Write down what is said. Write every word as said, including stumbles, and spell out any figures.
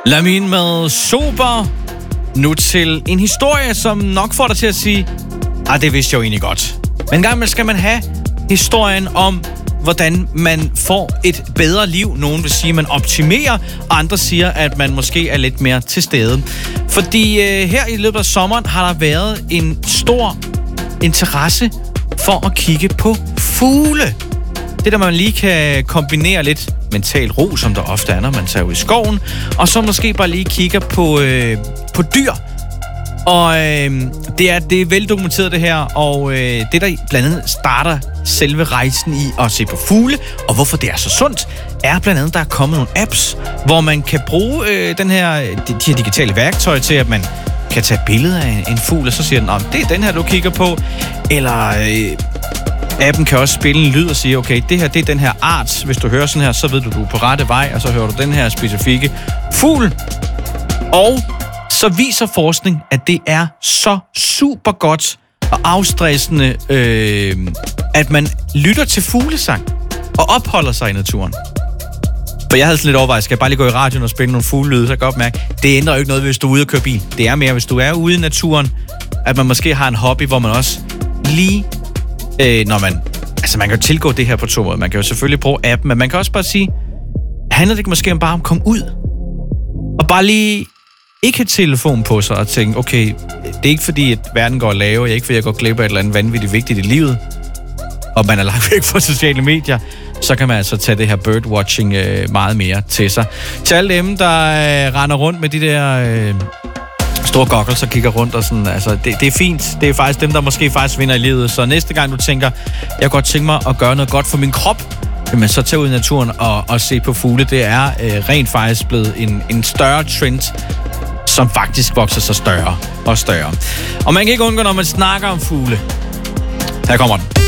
Lamin med Sober. Nu til en historie, som nok får dig til at sige, ah, det vidste jeg jo egentlig godt. Men engang skal man have historien om, hvordan man får et bedre liv. Nogen vil sige, at man optimerer, og andre siger, at man måske er lidt mere til stede. Fordi øh, her i løbet af sommeren har der været en stor interesse for at kigge på fugle. Det der man lige kan kombinere lidt mental ro, som der ofte er, når man tager ud i skoven, og så måske bare lige kigger på, øh, på dyr. Og øh, det er, det er veldokumenteret det her, og øh, det der blandt andet starter selve rejsen i at se på fugle, og hvorfor det er så sundt, er blandt andet, der er kommet nogle apps, hvor man kan bruge øh, den her, de, de her digitale værktøjer til, at man kan tage billeder af en, en fugl, og så siger den, oh, det er den her, du kigger på. Eller øh, appen kan også spille en lyd og sige, okay, det her, det er den her art. Hvis du hører sådan her, så ved du, du er på rette vej, og så hører du den her specifikke fugl. Og så viser forskning, at det er så super godt og afstressende, øh, at man lytter til fuglesang og opholder sig i naturen. For jeg havde sådan lidt overvejet, skal jeg bare lige gå i radioen og spille nogle fuglelyde, så jeg kan godt mærke, det ændrer jo ikke noget, hvis du er ude og køre bil. Det er mere, hvis du er ude i naturen, at man måske har en hobby, hvor man også lige, øh, når man, altså man kan jo tilgå det her på to måder. Man kan jo selvfølgelig bruge appen, men man kan også bare sige, handler det ikke måske om bare om at komme ud? Og bare lige ikke have telefon på sig og tænke, okay, det er ikke fordi, at verden går lave, og ikke fordi, jeg går glip af et eller andet vanvittigt vigtigt i livet, og man er langt væk fra sociale medier, så kan man altså tage det her birdwatching øh, meget mere til sig. Til alle dem, der øh, render rundt med de der øh, store goggles og kigger rundt og sådan, altså, det, det er fint. Det er faktisk dem, der måske faktisk vinder i livet. Så næste gang du tænker, jeg kan godt tænke mig at gøre noget godt for min krop, men så tage ud i naturen og, og se på fugle. Det er øh, rent faktisk blevet en, en større trend, som faktisk vokser sig større og større. Og man kan ikke undgå, når man snakker om fugle. Her kommer den.